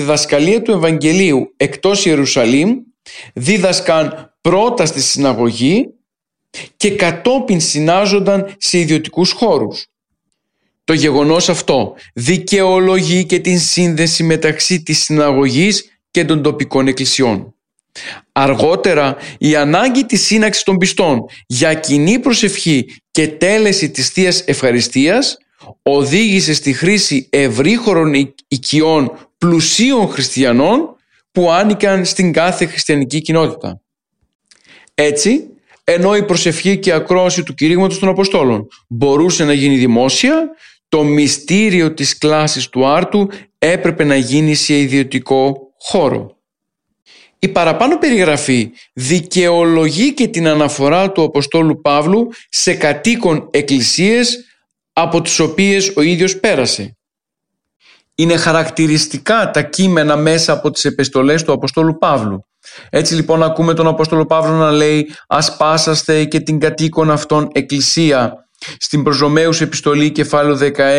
διδασκαλία του Ευαγγελίου εκτός Ιερουσαλήμ, δίδασκαν πρώτα στη συναγωγή και κατόπιν συνάζονταν σε ιδιωτικούς χώρους. Το γεγονός αυτό δικαιολογεί και την σύνδεση μεταξύ της συναγωγής και των τοπικών εκκλησιών. Αργότερα, η ανάγκη της σύναξης των πιστών για κοινή προσευχή και τέλεση της Θείας Ευχαριστίας οδήγησε στη χρήση ευρύχωρων οικειών πλουσίων χριστιανών που άνοικαν στην κάθε χριστιανική κοινότητα. Έτσι, ενώ η προσευχή και ακρόαση του κηρύγματος των Αποστόλων μπορούσε να γίνει δημόσια, το μυστήριο της κλάσης του άρτου έπρεπε να γίνει σε ιδιωτικό χώρο. Η παραπάνω περιγραφή δικαιολογεί και την αναφορά του Αποστόλου Παύλου σε κατοίκον εκκλησίες από τις οποίες ο ίδιος πέρασε. Είναι χαρακτηριστικά τα κείμενα μέσα από τις επιστολές του Αποστόλου Παύλου. Έτσι λοιπόν ακούμε τον Απόστολο Παύλο να λέει «Ας πάσαστε και την κατοίκον αυτών εκκλησία» στην προς Ρωμαίους επιστολή κεφάλαιο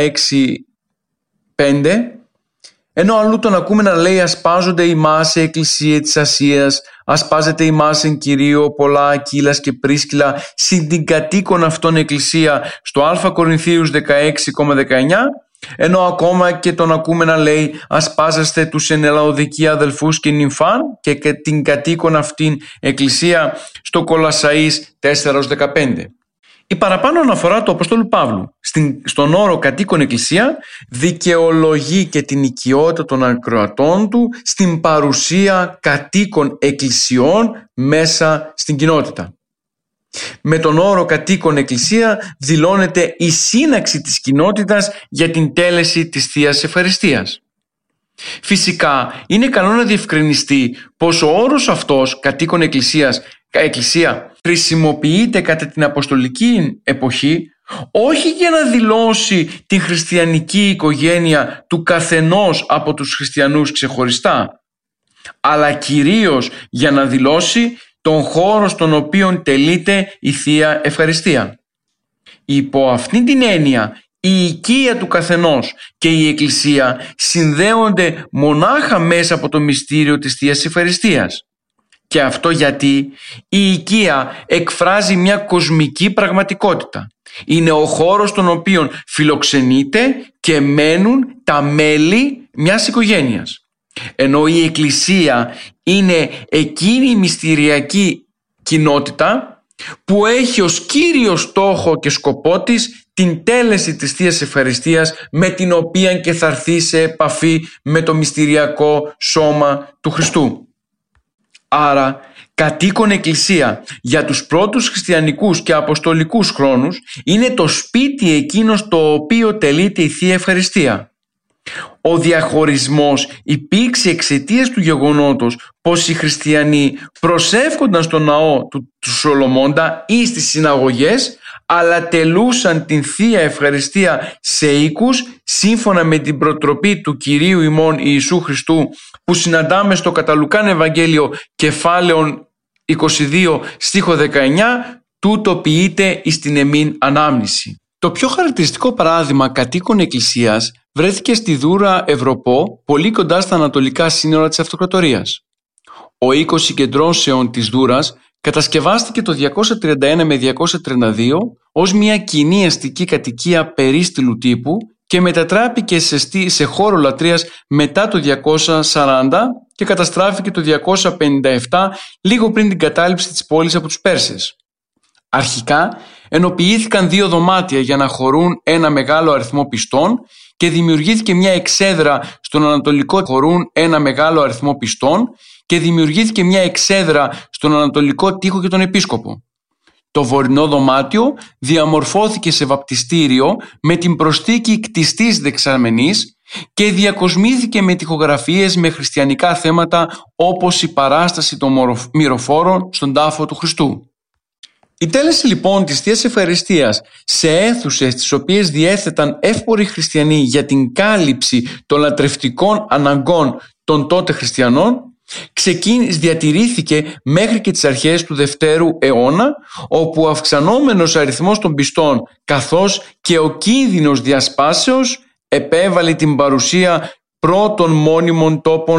16:5, ενώ αλλού τον ακούμε να λέει «Ασπάζονται ημάς σε εκκλησία της Ασίας, ασπάζεται ημάς εν Κυρίω πολλά Ακύλας και Πρίσκυλα συν την κατοίκον αυτών εκκλησία» στο Α Κορινθίους 16:19, ενώ ακόμα και τον ακούμε να λέει «Ασπάζεστε τους εν Λαοδικία αδελφούς και νυμφάν» και την κατοίκον αυτήν εκκλησία στο Κολασσαείς 4:15. Η παραπάνω αναφορά του Αποστόλου Παύλου στον όρο κατοίκον εκκλησία δικαιολογεί και την οικειότητα των ακροατών του στην παρουσία κατοίκων εκκλησιών μέσα στην κοινότητα. Με τον όρο κατοίκον εκκλησία δηλώνεται η σύναξη της κοινότητας για την τέλεση της Θείας Ευχαριστίας. Φυσικά είναι καλό να διευκρινιστεί πως ο όρος αυτός κατοίκον εκκλησία χρησιμοποιείται κατά την αποστολική εποχή όχι για να δηλώσει την χριστιανική οικογένεια του καθενός από τους χριστιανούς ξεχωριστά, αλλά κυρίως για να δηλώσει τον χώρο στον οποίο τελείται η Θεία Ευχαριστία. Υπό αυτήν την έννοια η οικία του καθενός και η εκκλησία συνδέονται μονάχα μέσα από το μυστήριο της Θείας Ευχαριστίας. Και αυτό γιατί η οικία εκφράζει μια κοσμική πραγματικότητα. Είναι ο χώρος στον οποίο φιλοξενείται και μένουν τα μέλη μιας οικογένειας. Ενώ η εκκλησία είναι εκείνη η μυστηριακή κοινότητα που έχει ως κύριο στόχο και σκοπό της την τέλεση της Θείας Ευχαριστίας με την οποία και θα έρθει σε επαφή με το μυστηριακό σώμα του Χριστού. Άρα, κατοίκον εκκλησία για τους πρώτους χριστιανικούς και αποστολικούς χρόνους είναι το σπίτι εκείνο στο οποίο τελείται η Θεία Ευχαριστία. Ο διαχωρισμός υπήρξε εξαιτίας του γεγονότος πως οι χριστιανοί προσεύχονταν στο ναό του Σολομώντα ή στις συναγωγές, αλλά τελούσαν την Θεία Ευχαριστία σε οίκους σύμφωνα με την προτροπή του Κυρίου ημών Ιησού Χριστού που συναντάμε στο κατά Λουκάν Ευαγγέλιο κεφάλαιο 22 στίχο 19, τούτο ποιείται εις την εμήν ανάμνηση. Το πιο χαρακτηριστικό παράδειγμα κατοίκων εκκλησίας βρέθηκε στη Δούρα Ευρωπό, πολύ κοντά στα ανατολικά σύνορα της Αυτοκρατορίας. Ο οίκος συγκεντρώσεων της Δούρας κατασκευάστηκε το 231 με 232 ως μια κοινή αστική κατοικία περίστηλου τύπου και μετατράπηκε σε χώρο λατρείας μετά το 240 και καταστράφηκε το 257 λίγο πριν την κατάληψη της πόλης από τους Πέρσες. Αρχικά ενοποιήθηκαν 2 δωμάτια για να χωρούν ένα μεγάλο αριθμό πιστών και δημιουργήθηκε μια εξέδρα στον ανατολικό χωρούν ένα μεγάλο αριθμό πιστών και δημιουργήθηκε μια εξέδρα στον ανατολικό τοίχο για τον επίσκοπο. Το βορεινό δωμάτιο διαμορφώθηκε σε βαπτιστήριο με την προσθήκη κτιστής δεξαμενής και διακοσμήθηκε με τοιχογραφίες με χριστιανικά θέματα όπως η παράσταση των μυροφόρων στον τάφο του Χριστού. Η τέλεση λοιπόν της Θείας Ευχαριστίας σε αίθουσες τις οποίες διέθεταν εύποροι χριστιανοί για την κάλυψη των λατρευτικών αναγκών των τότε χριστιανών διατηρήθηκε μέχρι και τις αρχές του Δευτέρου αιώνα, όπου ο αυξανόμενος αριθμός των πιστών καθώς και ο κίνδυνος διασπάσεως επέβαλε την παρουσία πρώτων μόνιμων τόπων